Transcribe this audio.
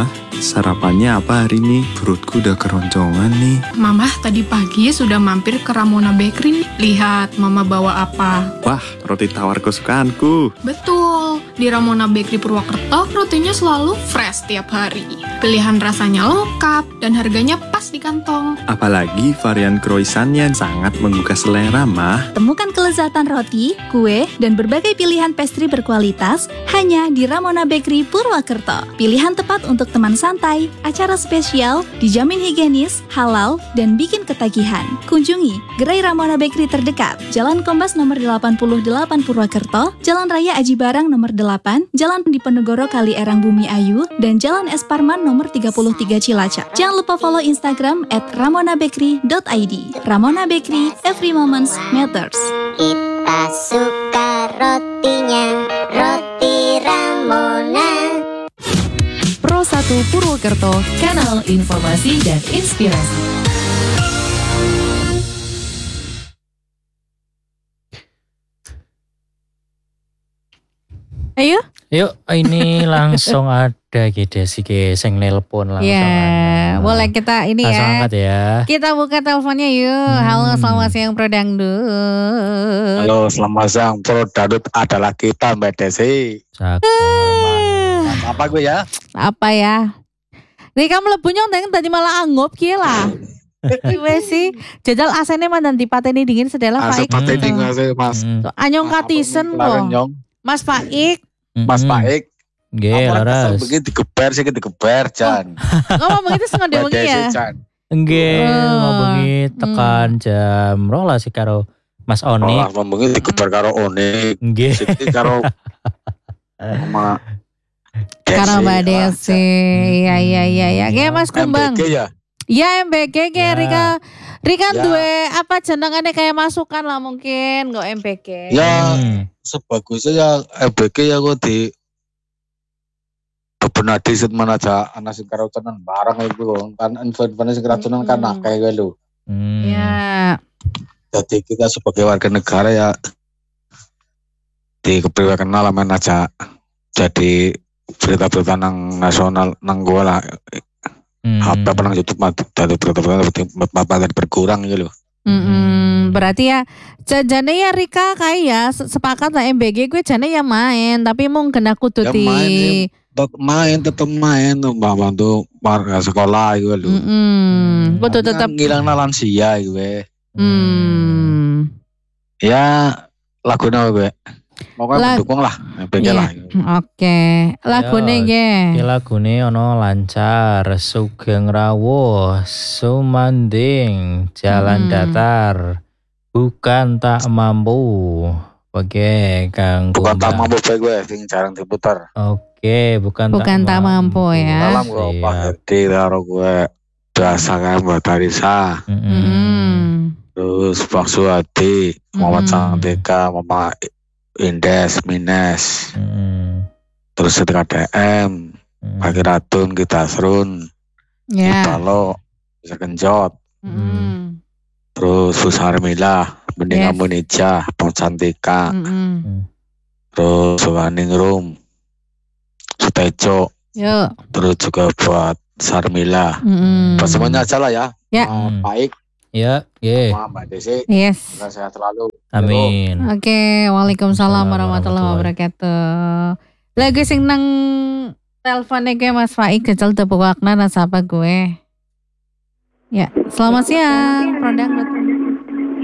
Mah, sarapannya apa hari ini? Perutku udah keroncongan nih. Mama tadi pagi sudah mampir ke Ramona Bakery nih. Lihat Mama bawa apa. Wah, roti tawar kesukaanku. Betul, di Ramona Bakery Purwokerto rotinya selalu fresh tiap hari. Pilihan rasanya lengkap dan harganya pas di kantong. Apalagi varian croissantnya sangat menggugah selera, Mah. Temukan kelezatan roti, kue, dan berbagai pilihan pastry berkualitas hanya di Ramona Bakery Purwokerto. Pilihan tepat untuk teman santai, acara spesial, dijamin higienis, halal, dan bikin ketagihan. Kunjungi gerai Ramona Bakery terdekat, Jalan Kombas nomor 88 Purwokerto, Jalan Raya Aji Barang nomor 8, Jalan Diponegoro Kali Erang Bumi Ayu, dan Jalan Es Parman nomor 33 Cilacap. Jangan lupa follow Instagram @ramonabakery.id. Ramona Bakery, every moment matters. Kita suka rotinya, roti Ramona. Pro 1 Purwokerto, kanal informasi dan inspirasi. Ayo. Yuk, ini langsung ada Desi sing nelpon langsung. Ya, boleh kita ini langsung ya. Angkat ya. Kita buka teleponnya yuk. Halo, selamat siang Pro Dangdut. Halo, selamat siang Pro Dangdut adalah kita Mbak Desi. Apa gue ya? Apa ya? Rika mlebu nyong tadi malah anggap ki lah. Wes sih, jajal asene mandan dipateni dingin sedela Ase Faik. pateni Mas. Anyong katisen kok. Mas Faik. Mas Faik. Nggih, laras. Begitu digeber Jan. Ngomong begitu sengaja bengi ya. Nggih, mau bengi tekan jam 12 karo Mas Oni. Oh, mau bengi digeber karo Oni. Nggih. Siki karo sama Karo Mbak Desi. Iya. Kayak Mas Kumbang. MBG ya? Iya MBG kayak Ya. Rika duwe apa jenengannya kayak masukan lah mungkin kok MBG. Ya sebagusnya ya MBG ya kok di bebenadi set mana aja anak sing keracunan barang itu kan info-info sing keracunan kan akeh wae lho. Ya. Jadi kita sebagai warga negara ya di kepriwakan alaman aja jadi berita-berita nang nasional nang gua lah. Apa penang YouTube dari berita-berita berkurang gitu loh. Berarti ya jane ya Rika kayak ya sepakat lah MBG gue jane ya main tapi mung kena kudu ya tetep main tuh bantu warga sekolah gitu loh. Kudu tetep ngilang lansia gue. Ya lagunya gue. Pokoknya mendukung lah MBG lah. Oke. Lagune nggih. Iki lagune ana lancar, sugeng rawuh, sumanding, jalan datar, bukan tak mampu. Oke, Kang. Bukan tak mampu gue sing jarang diputar. Oke, bukan tak mampu ya. Dalam gue Pak Herdi karo gue biasa kan Mbak Tarisa. Terus Pak Suwadi, Muhammad Santika, Mama Indes, Mines, terus Setika DM, Pagi Ratun, kita Serun, kita lo, bisa Genjot, terus Susarmila, Bening Amunija, Pong Santika, terus Suwaning Room, Sutejo, terus juga buat Sarmila, buat semuanya aja lah ya. Baik. Ya, Mbak Desi. Yes. Sehat selalu. Amin. Oke, waalaikumsalam warahmatullahi wabarakatuh. Lagi sing nang teleponnya gue Mas Faik jajal tepuk wakna nasabah gue. Ya, selamat siang, Produk.